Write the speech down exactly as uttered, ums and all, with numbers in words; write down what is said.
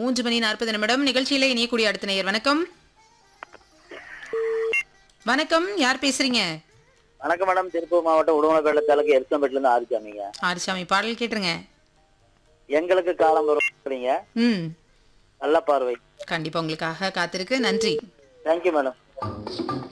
மூன்று மணி நாற்பது நிமிடம். நிகழ்ச்சியில இணையக்கூடிய அடுத்த நேயர். வணக்கம். வணக்கம், யார் பேசுறீங்க? வணக்கம் மேடம். திருப்பூர் மாவட்டம் உடுமலைப்பேட்டை தாலுக்கு எருசம்பேட்டில இருந்து ஆரிச்சாமிங்க. ஆரிசாமி, பாடல் கேட்டுருங்க. எங்களுக்கு காலம் வரும். ம் நல்ல பார்வை. கண்டிப்பா உங்களுக்காக காத்திருக்கு. நன்றி. Thank you madam.